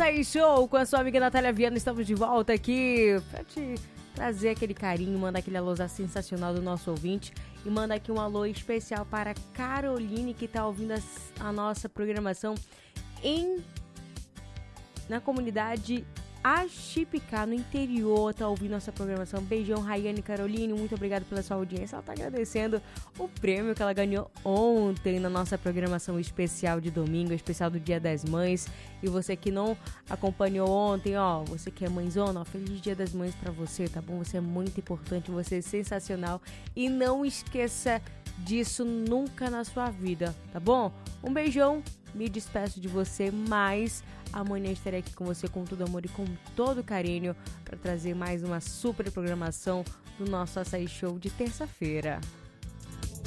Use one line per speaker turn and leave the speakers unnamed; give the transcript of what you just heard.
Açaí Show com a sua amiga Natália Viana. Estamos de volta aqui pra te trazer aquele carinho, mandar aquele alô sensacional do nosso ouvinte e mandar aqui um alô especial para Caroline, que tá ouvindo a nossa programação na comunidade Axipicá, no interior, tá ouvindo nossa programação. Beijão, Rayane e Caroline, muito obrigada pela sua audiência. Ela tá agradecendo o prêmio que ela ganhou ontem na nossa programação especial de domingo, especial do Dia das Mães. E você que não acompanhou ontem, ó, você que é mãezona, ó, feliz Dia das Mães pra você, tá bom? Você é muito importante, você é sensacional e não esqueça disso nunca na sua vida, tá bom? Um beijão, me despeço de você, mas amanhã estarei aqui com você com todo amor e com todo carinho para trazer mais uma super programação do nosso Açaí Show de terça-feira.